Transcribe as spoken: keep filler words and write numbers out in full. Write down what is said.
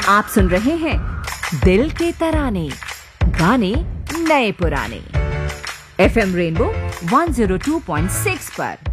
आप सुन रहे हैं दिल के तराने, गाने नए पुराने। FM rainbow one zero two point six पर।